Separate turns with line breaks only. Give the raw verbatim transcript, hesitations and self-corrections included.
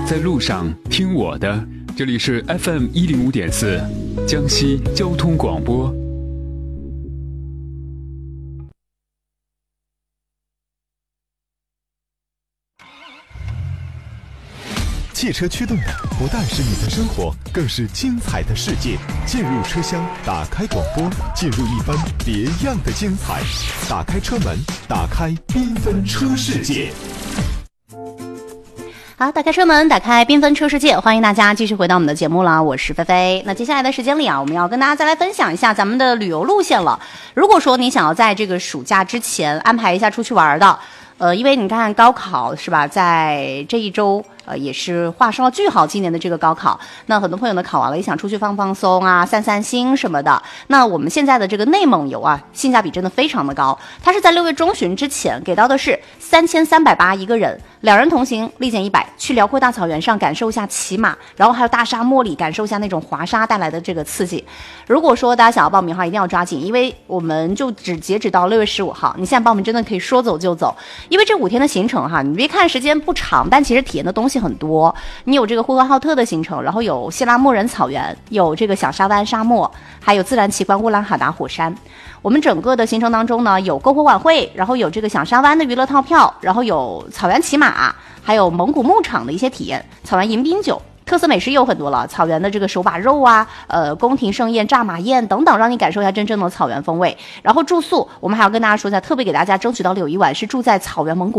在路上听我的，这里是 F M 一零五点四，江西交通广播。
汽车驱动的不但是你的生活，更是精彩的世界。进入车厢，打开广播，进入一番别样的精彩。打开车门，打开缤纷车世界。
好，打开车门，打开缤纷车世界，欢迎大家继续回到我们的节目了，我是菲菲。那接下来的时间里啊，我们要跟大家再来分享一下咱们的旅游路线了。如果说你想要在这个暑假之前安排一下出去玩的，呃，因为你看高考是吧，在这一周呃也是画上了句号，今年的这个高考，那很多朋友呢考完了也想出去放放松啊，散散心什么的。那我们现在的这个内蒙游啊，性价比真的非常的高，它是在六月中旬之前给到的是三千三百八一个人，两人同行立减一百，去辽阔大草原上感受一下骑马，然后还有大沙漠里感受一下那种滑沙带来的这个刺激。如果说大家想要报名的话，一定要抓紧，因为我们就只截止到六月十五号，你现在报名真的可以说走就走。因为这五天的行程哈，你别看时间不长，但其实体验的东西很多。你有这个呼和浩特的行程，然后有希拉莫人草原，有这个小沙湾沙漠，还有自然奇观乌兰哈达火山。我们整个的行程当中呢，有篝火晚会，然后有这个小沙湾的娱乐套票，然后有草原骑马，还有蒙古牧场的一些体验，草原迎宾酒。特色美食也有很多了，草原的这个手把肉啊，呃，宫廷盛宴、炸马宴等等，让你感受一下真正的草原风味。然后住宿，我们还要跟大家说一下，特别给大家争取到了有一晚是住在草原蒙古